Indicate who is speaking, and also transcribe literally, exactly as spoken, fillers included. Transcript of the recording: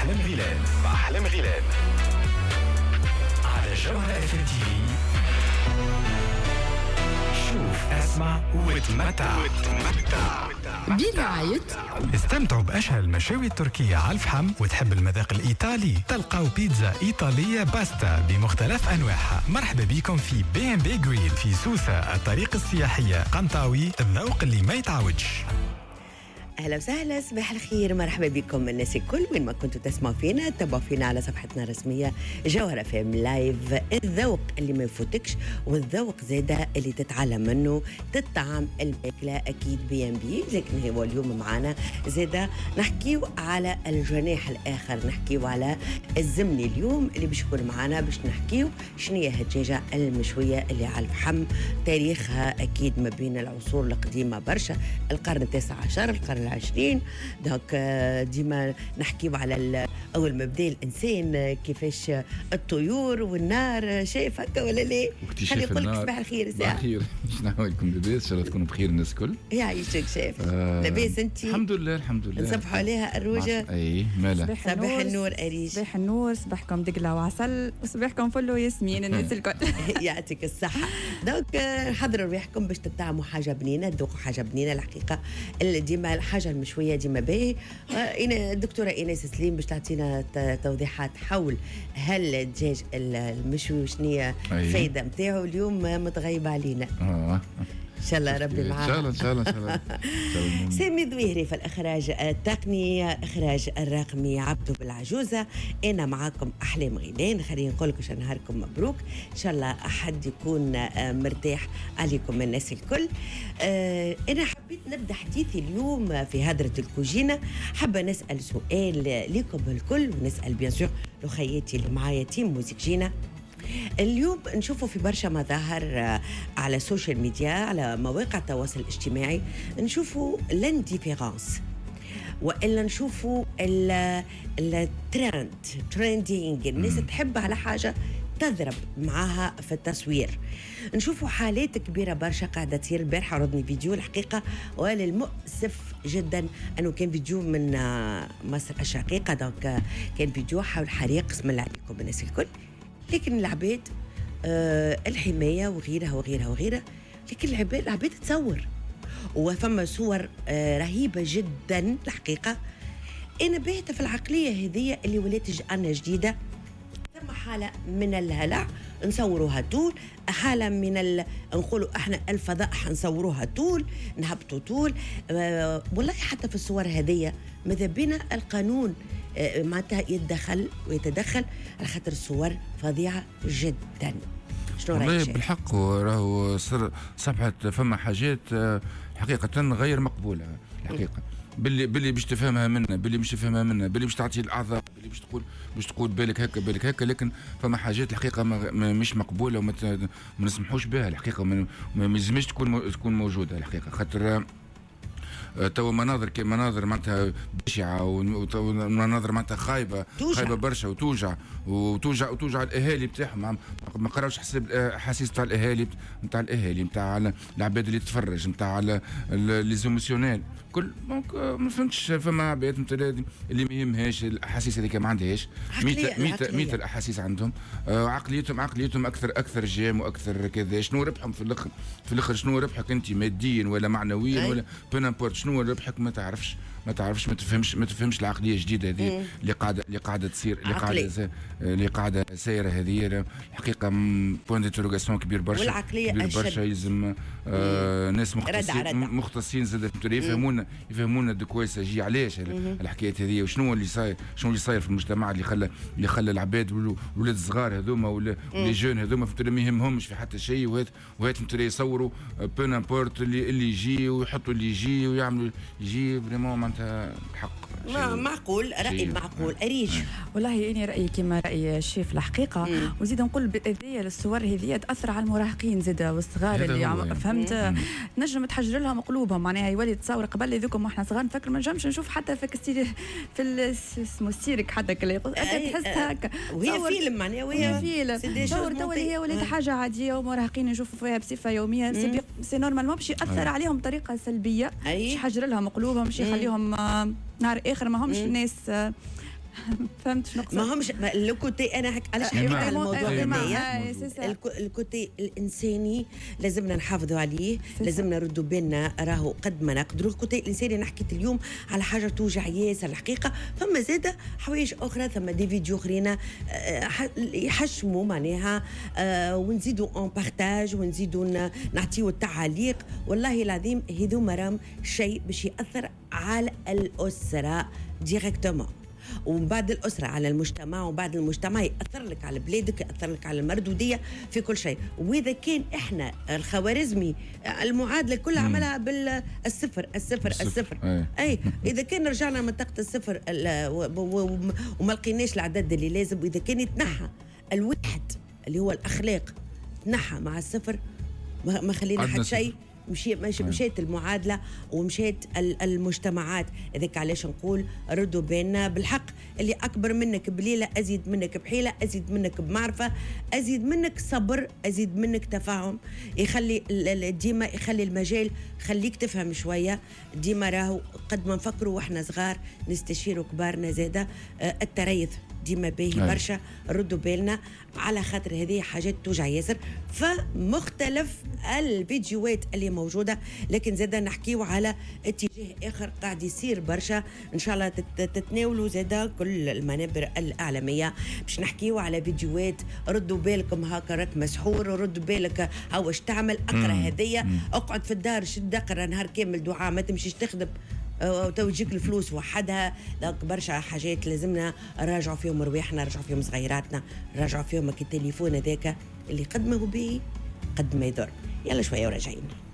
Speaker 1: أحلام غيلان أحلام غيلان على جوهرة اف ام تي في. شوف اسمع وتمتع
Speaker 2: برعاية
Speaker 1: استمتعوا بأشهى المشاوي التركية على الفحم. وتحب المذاق الإيطالي؟ تلقاو بيتزا إيطالية باستا بمختلف أنواعها. مرحبا بكم في بي ام بي جريل في سوسة، الطريق السياحية قنطاوي، الذوق اللي ما يتعودش.
Speaker 3: أهلا وسهلا، صباح الخير، مرحبا بكم الناس الكل وين ما كنتوا تسمعوا فينا. تابعوا فينا على صفحتنا الرسمية جوهرة اف ام لايف، الذوق اللي ما يفوتكش والذوق زاده اللي تتعلم منه. تطعم الماكلة أكيد بي ام بي، لكن هو اليوم معنا زاده نحكيو على الجناح الآخر، نحكيو على الزمني اليوم اللي باش يكون معنا باش نحكيو شنو هي الدجاجة المشوية اللي على الفحم. تاريخها أكيد ما بين العصور القديمة برشا، القرن التاسع عشر، القرن العشرين. دونك ديما نحكيو على اول ما بدا الانسان كيفاش الطيور والنار، شايف هكا ولا لا؟ خلي يقول لك صباح الخير.
Speaker 4: صباح الخير، شنو احوالكم لاباس؟ ان شاء الله تكونوا بخير الناس الكل.
Speaker 3: يعيشك شايف. آه لاباس انت؟
Speaker 4: الحمد لله الحمد لله.
Speaker 3: نصبحوا عليها الروجه.
Speaker 4: اي مالا.
Speaker 5: صباح,
Speaker 3: صباح النور اريج.
Speaker 5: صباح النور، صباحكم دقله وعسل وصباحكم فل وياسمين الناس الكل.
Speaker 3: يعطيك الصحه. دونك حضروا ريحكم باش تطعموا حاجه بنينه، تذوقوا حاجه بنينه. الحقيقه اللي ديما الحاجه المشويه ديما باهي. انا الدكتوره ايناس سليم باش تعطينا توضيحات حول هل الدجاج المشوي شنية الفايده نتاعو. اليوم متغيب علينا.
Speaker 4: اه
Speaker 3: ان شاء الله ربي معانا.
Speaker 4: ان شاء الله ان شاء الله ان شاء الله.
Speaker 3: سامي ذويهري في الاخراج التقني، اخراج الرقمي عبدو بالعجوزه. انا معاكم احلام غيلان. خلينا نقول لكم نهاركم مبروك، ان شاء الله احد يكون مرتاح عليكم الناس الكل. انا حبيت نبدا حديثي اليوم في هدره الكوجينه. حابه نسال سؤال لكم الكل، ونسال بيان سور لخياتي اللي معايا تيم موزيكجينا. اليوم نشوفوا في برشا مظاهر على السوشيال ميديا، على مواقع التواصل الاجتماعي، نشوفوا لانديفيرانس، والا نشوفوا الترند تريندينج. الناس تحب على حاجه تضرب معاها في التصوير. نشوفوا حالات كبيره برشا قاعده تصير. البارحه عرضني فيديو الحقيقه وللمؤسف جدا انه كان فيديو من مصر الشقيقه. دونك كان فيديو حول حريق، اسم الله عليكم الناس الكل. لكن العباد آه الحماية وغيرها وغيرها وغيرها، لكن العباد العباد تصور، وفما صور آه رهيبة جدا الحقيقة. أنا باهتة في العقلية هذه اللي ولات جانا جديدة. ثم حالة من الهلع نصوروها طول، حالة من ال... نقولوا احنا الفضاء حنصوروها طول، نهبطوا طول. آه والله حتى في الصور هذه ماذا بنا القانون آه معناتها يتدخل ويتدخل، على خاطر الصور فظيعة جدا. شنو رأيك؟
Speaker 4: والله بالحق راهو صبحت فما حاجات حقيقة غير مقبولة الحقيقة. باللي باللي باش تفهمها منا، باللي مش تفهمها منا، باللي باش تعطي الاعذار، باللي باش تقول باش تقول بالك هكا بالك هكا. لكن فما حاجات الحقيقه ما مش مقبوله وما ما نسمحوش بها الحقيقه. ما لازمش تكون تكون موجوده الحقيقه. خاطر توا مناظر كي مناظر معناتها بشعه ومناظر معناتها خايبه خايبه برشا، وتوجع وتوجع وتوجع الاهالي بتاعهم. ما قراوش حسب الاحاسيس تاع الاهالي نتاع الاهالي نتاع العباد اللي تتفرج نتاع لي زيموسيونيل كل. دونك ما فهمتش فما عباد اللي ما يهمهاش الاحاسيس هذيك، ما عندهاش ميت ميت ميت الاحاسيس عندهم. آه عقليتهم عقليتهم اكثر اكثر جام واكثر كذا. شنو ربحهم في الاخر؟ في الاخر شنو ربحك انت ماديا ولا معنويا ولا بنامبورت؟ شنو ربحك؟ ما تعرفش ما تعرفش ما تفهمش ما تفهمش العقليه الجديده هذه اللي قاعده اللي قاعده تصير اللي قاعده اللي قاعده سايره هذه الحقيقه. بوين ديتروغاسيون كبير برشا،
Speaker 3: والعقليه
Speaker 4: كبير برشا. يلزم آه ناس مختصين مختصين زاد يفهمونا يفهمونا دكويس جي علاش الحكايه هذه، وشنو اللي صاير شنو اللي صاير في المجتمع اللي خلى اللي خلى العباد والولاد الصغار هذوما ولا لي جون هذوما فهمت ما يهمهمش في حتى شيء. وهذا وهذا فهمت يصوروا بو نامبورت اللي اللي يجي ويحطوا اللي يجي ويعملوا يجي فريمون معناتها الحق.
Speaker 3: ما معقول رأي معقول أريج.
Speaker 5: والله أنا رأيي كما رأي الشيف الحقيقة. وزيد نقول بالأذية للصور هذه تأثر على المراهقين زيد والصغار اللي عم فهمت نجم تحجر لهم قلوبهم. معناها يولي تصور قبل ذوكم واحنا صغار نفكر ما نجمش نشوف حتى في كستير في اسمه السيرك حتى كلي تحس هكا
Speaker 3: وهي فيلم معناها وهي
Speaker 5: فيلم تصور تو هي ولات حاجة عادية ومراهقين يشوفوا فيها بصفة يومية. سي نورمال ما باش يأثر عليهم بطريقة سلبية، باش يحجر لهم قلوبهم، باش يخليهم نهار اخر ما همش ناس فهمت شنو
Speaker 3: ما همش لو كوتي انا هك علاش حكيت على الموضوع هذايا الكوتي الانساني لازمنا نحافظوا عليه، لازمنا نردوا بالنا راهو قد ما نقدروا. الكوتي الانساني انا حكيت اليوم على حاجه توجع ياسر الحقيقه، فما زاده حوايج اخرى، ثم دي فيديو اخرين يحشموا معناها ونزيدوا اون بارتاج ونزيدوا نعطيو التعاليق. والله العظيم هذوما راهم شيء باش ياثر على الاسره ديريكتومون، ومن بعد الأسرة على المجتمع، وبعد المجتمع يأثر لك على بلادك، يأثر لك على المردودية في كل شيء. وإذا كان إحنا الخوارزمي المعادلة كلها عملها بالصفر الصفر الصفر أي. أي إذا كان رجعنا منطقة الصفر وما لقيناش العدد اللي لازم، وإذا كان يتنحى الواحد اللي هو الأخلاق تنحى مع الصفر ما خلينا حد شيء. مشي مشي مشيت المعادله ومشيت المجتمعات. هذاك علاش نقول ردوا بالنا بالحق، اللي اكبر منك بليله ازيد منك بحيله، ازيد منك بمعرفه، ازيد منك صبر، ازيد منك تفاهم، يخلي ديما يخلي المجال خليك تفهم شويه. ديما راهو قد ما نفكروا واحنا صغار نستشيروا كبارنا زاده التريث ديما باهي برشا. ردوا بالنا على خاطر هذه حاجات توجع ياسر فمختلف الفيديوهات اللي موجوده، لكن زادا نحكيو على اتجاه اخر قاعد يصير برشا. ان شاء الله تتناولوا زادا كل المنابر الاعلاميه باش نحكيو على فيديوهات. ردوا بالكم هاكا راك مسحور، وردوا بالك هاو اش تعمل، اقرا هذيا، اقعد في الدار شد اقرا نهار كامل دعاء، ما تمشيش تخدم وتوجيك الفلوس وحدها. دونك برشا حاجات لازمنا نراجعوا فيهم رواحنا، نراجعوا فيهم صغيراتنا، نراجعوا فيهم التليفون هذاك اللي قد ما هو باهي قد ما يضر. يلا شويه وراجعين.